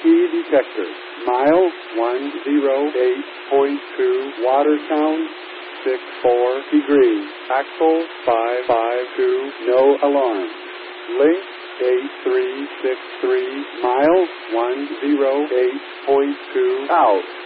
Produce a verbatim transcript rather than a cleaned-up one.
key detector. Mile one oh eight point two, water sound six four degrees. Axle five five two, no alarm. Link eight three six three, mile one oh eight point two, out.